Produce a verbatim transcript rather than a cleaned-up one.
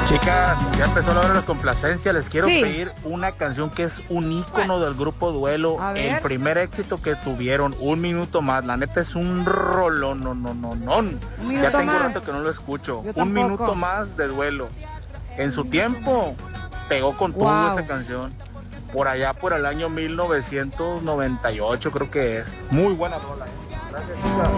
Chicas, ya empezó la hora de la complacencia. Les quiero Sí. pedir una canción que es un ícono del grupo Duelo. A ver. El primer éxito que tuvieron, Un Minuto Más. La neta es un rolón, no, no, no, no. Un Ya Minuto tengo Más. rato que no lo escucho. Yo Un tampoco. Minuto Más de Duelo. En su tiempo pegó con todo Wow. esa canción. Por allá, por el año mil novecientos noventa y ocho creo que es. Muy buena rola. ¿eh? Gracias, chicas.